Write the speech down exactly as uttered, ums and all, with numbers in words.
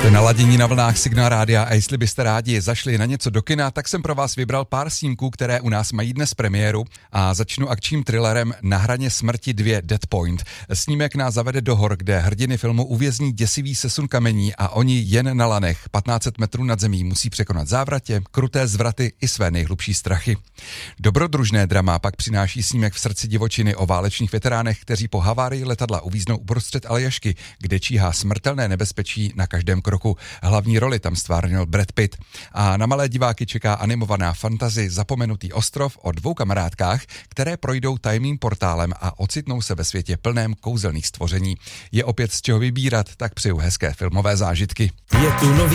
Jste naladění na vlnách Signál rádia a jestli byste rádi zašli na něco do kina, tak jsem pro vás vybral pár snímků, které u nás mají dnes premiéru a začnu akčním thrillerem Na hraně smrti dva Dead Point. Snímek nás zavede do hor, kde hrdiny filmu uvězní děsivý sesun kamení a oni jen na lanech patnáct set metrů nad zemí musí překonat závratě, kruté zvraty i své nejhlubší strachy. Dobrodružné drama pak přináší snímek v srdci divočiny o válečných veteránech, kteří po havárii letadla uvíznou uprostřed Aljašky, kde číhá smrtelné nebezpečí na každém kroku. Hlavní roli tam stvárnil Brad Pitt. A na malé diváky čeká animovaná fantasy Zapomenutý ostrov o dvou kamarádkách, které projdou tajným portálem a ocitnou se ve světě plném kouzelných stvoření. Je opět z čeho vybírat, tak přeju hezké filmové zážitky. Je tu nový